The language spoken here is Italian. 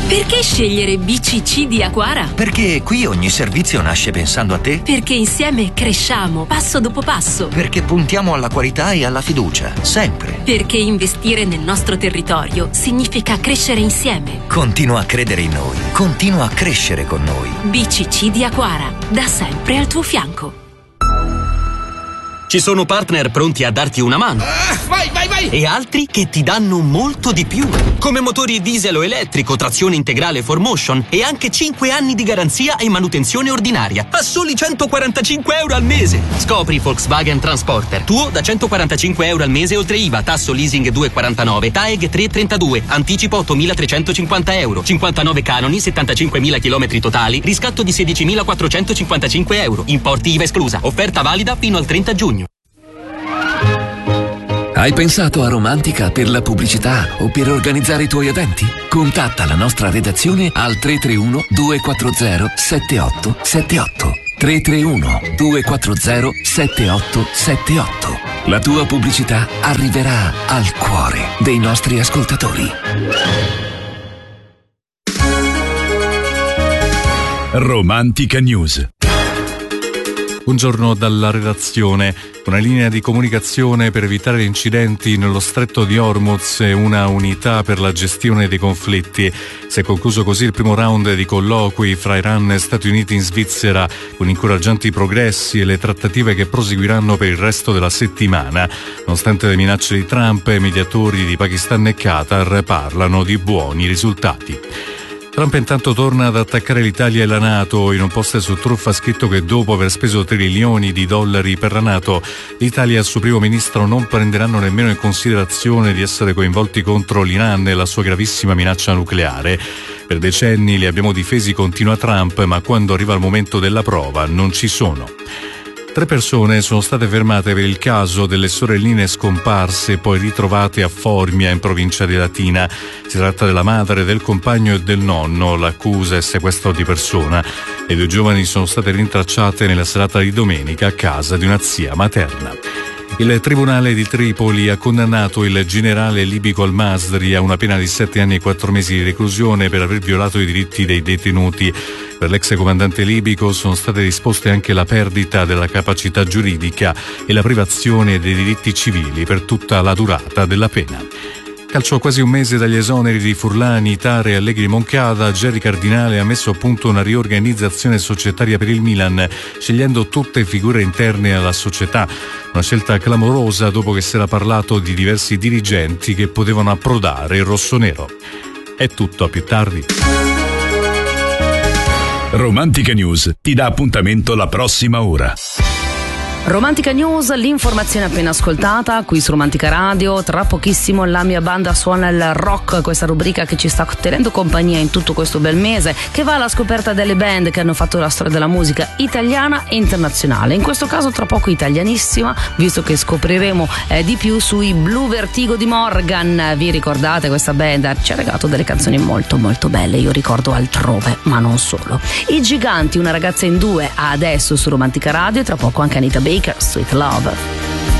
Perché scegliere BCC di Aquara? Perché qui ogni servizio nasce pensando a te. Perché insieme cresciamo passo dopo passo. Perché puntiamo alla qualità e alla fiducia, sempre. Perché investire nel nostro territorio significa crescere insieme. Continua a credere in noi, continua a crescere con noi. BCC di Aquara, da sempre al tuo fianco. Ci sono partner pronti a darti una mano. Vai! E altri che ti danno molto di più. Come motori diesel o elettrico, trazione integrale 4Motion e anche 5 anni di garanzia e manutenzione ordinaria a soli 145 euro al mese. Scopri Volkswagen Transporter. Tuo da 145 euro al mese oltre IVA, tasso leasing 2,49, TAEG 3,32, anticipo 8.350 euro, 59 canoni, 75.000 chilometri totali, riscatto di 16.455 euro, importi IVA esclusa. Offerta valida fino al 30 giugno. Hai pensato a Romantica per la pubblicità o per organizzare i tuoi eventi? Contatta la nostra redazione al 331 240 7878. 331 240 7878. La tua pubblicità arriverà al cuore dei nostri ascoltatori. Romantica News. Buongiorno dalla redazione. Una linea di comunicazione per evitare incidenti nello stretto di Hormuz e una unità per la gestione dei conflitti. Si è concluso così il primo round di colloqui fra Iran e Stati Uniti in Svizzera, con incoraggianti progressi e le trattative che proseguiranno per il resto della settimana. Nonostante le minacce di Trump, i mediatori di Pakistan e Qatar parlano di buoni risultati. Trump intanto torna ad attaccare l'Italia e la NATO. In un post su Truth ha scritto che dopo aver speso trilioni di dollari per la NATO, l'Italia e il suo primo ministro non prenderanno nemmeno in considerazione di essere coinvolti contro l'Iran e la sua gravissima minaccia nucleare. Per decenni li abbiamo difesi, continua Trump, ma quando arriva il momento della prova non ci sono. 3 persone sono state fermate per il caso delle sorelline scomparse poi ritrovate a Formia, in provincia di Latina. Si tratta della madre, del compagno e del nonno. L'accusa è sequestro di persona. Le 2 giovani sono state rintracciate nella serata di domenica a casa di una zia materna. Il Tribunale di Tripoli ha condannato il generale libico al-Masri a una pena di 7 anni e 4 mesi di reclusione per aver violato i diritti dei detenuti. Per l'ex comandante libico sono state disposte anche la perdita della capacità giuridica e la privazione dei diritti civili per tutta la durata della pena. Calcio, a quasi un mese dagli esoneri di Furlani, Tare e Allegri Moncada, Gerry Cardinale ha messo a punto una riorganizzazione societaria per il Milan, scegliendo tutte figure interne alla società. Una scelta clamorosa dopo che si era parlato di diversi dirigenti che potevano approdare il rossonero. È tutto, a più tardi. Romantica News ti dà appuntamento la prossima ora. Romantica News, l'informazione appena ascoltata qui su Romantica Radio. Tra pochissimo la mia banda suona il rock, questa rubrica che ci sta tenendo compagnia in tutto questo bel mese, che va alla scoperta delle band che hanno fatto la storia della musica italiana e internazionale. In questo caso tra poco italianissima, visto che scopriremo di più sui Blue Vertigo di Morgan. Vi ricordate questa band? Ci ha regalato delle canzoni molto molto belle, io ricordo Altrove, ma non solo. I Giganti, una ragazza in due, adesso su Romantica Radio, e tra poco anche Anita Baker, Sweet Love.